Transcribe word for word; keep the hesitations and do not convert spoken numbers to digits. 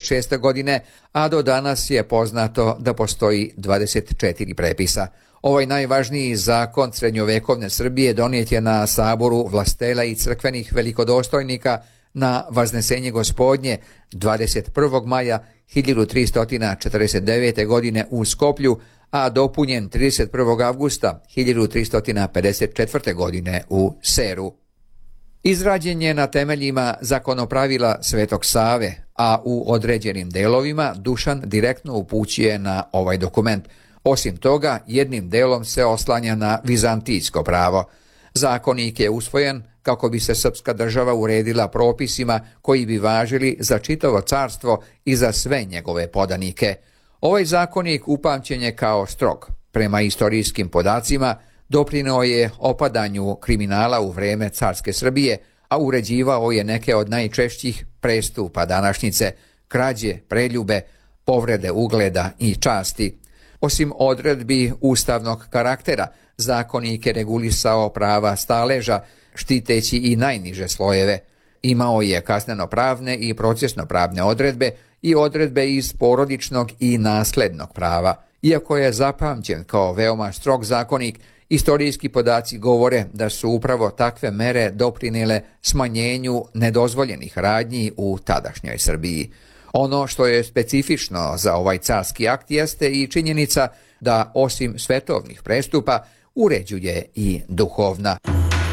šeste. godine, a do danas je poznato da postoji dvadeset četiri prepisa. Ovaj najvažniji zakon srednjovekovne Srbije donijet je na saboru vlastela i crkvenih velikodostojnika na Vaznesenje Gospodnje dvadeset prvog maja hiljadu tristo četrdeset devete. godine u Skoplju, a dopunjen trideset prvog avgusta hiljadu tristo pedeset četvrte. godine u Seru. Izrađen je na temeljima zakonopravila Svetog Save, a u određenim delovima Dušan direktno upućuje na ovaj dokument. Osim toga, jednim delom se oslanja na vizantijsko pravo. Zakonik je usvojen kako bi se srpska država uredila propisima koji bi važili za čitavo carstvo i za sve njegove podanike. Ovaj zakonik upamćen je kao strog. Prema istorijskim podacima, doprineo je opadanju kriminala u vreme carske Srbije, a uređivao je neke od najčešćih prestupa današnjice, krađe, preljube, povrede ugleda i časti. Osim odredbi ustavnog karaktera, zakonik je regulisao prava staleža, štiteći i najniže slojeve. Imao je kazneno-pravne i procesno-pravne odredbe i odredbe iz porodičnog i naslednog prava. Iako je zapamćen kao veoma strog zakonik, istorijski podaci govore da su upravo takve mere doprinele smanjenju nedozvoljenih radnji u tadašnjoj Srbiji. Ono što je specifično za ovaj carski akt jeste i činjenica da osim svetovnih prestupa uređuje i duhovna.